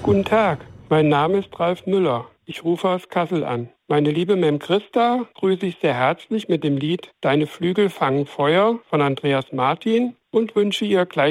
Guten Tag, mein Name ist Ralf Müller. Ich rufe aus Kassel an. Meine liebe Mem Christa grüße ich sehr herzlich mit dem Lied Deine Flügel fangen Feuer von Andreas Martin und wünsche ihr gleich